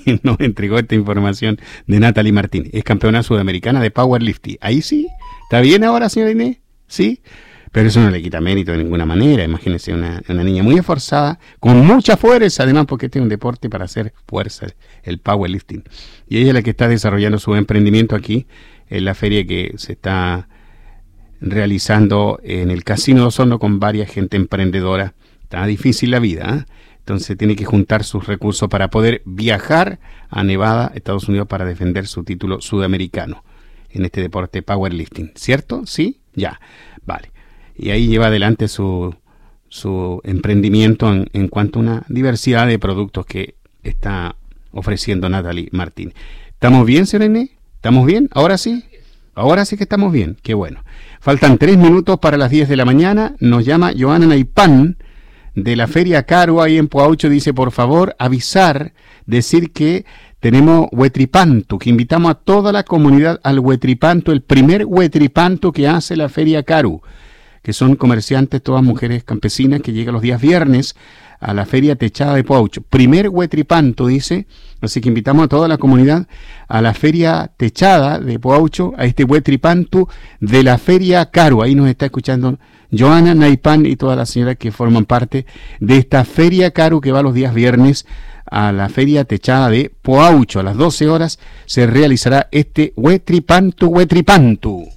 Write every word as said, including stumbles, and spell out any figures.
quien nos entregó esta información de Natalie Martín. Es campeona sudamericana de powerlifting. Ahí sí, ¿está bien ahora, señora Inés? Sí, pero eso no le quita mérito de ninguna manera. Imagínense una, una niña muy esforzada, con mucha fuerza, además, porque este es un deporte para hacer fuerza, el powerlifting. Y ella es la que está desarrollando su emprendimiento aquí, en la feria que se está realizando en el Casino de Osorno con varias gente emprendedora. Está difícil la vida, ¿eh? Entonces tiene que juntar sus recursos para poder viajar a Nevada, Estados Unidos, para defender su título sudamericano en este deporte powerlifting. ¿Cierto? ¿Sí? Ya. Vale. Y ahí lleva adelante su, su emprendimiento en, en cuanto a una diversidad de productos que está ofreciendo Natalie Martín. ¿Estamos bien, Serene? ¿Estamos bien? ¿Ahora sí? Ahora sí que estamos bien. Qué bueno. Faltan tres minutos para las diez de la mañana. Nos llama Joana Naipán de la Feria Caro ahí en Poaucho. Dice, por favor, avisar, decir que tenemos Huetripanto, que invitamos a toda la comunidad al Huetripanto, el primer Huetripanto que hace la Feria Caro, que son comerciantes, todas mujeres campesinas, que llegan los días viernes a la Feria Techada de Poaucho. Primer Huetripanto, dice, así que invitamos a toda la comunidad a la Feria Techada de Poaucho, a este Huetripanto de la Feria Caro. Ahí nos está escuchando Joana Naipán y todas las señoras que forman parte de esta Feria Caro que va los días viernes a la Feria Techada de Poaucho. A las doce horas se realizará este Huetripanto, Huetripanto.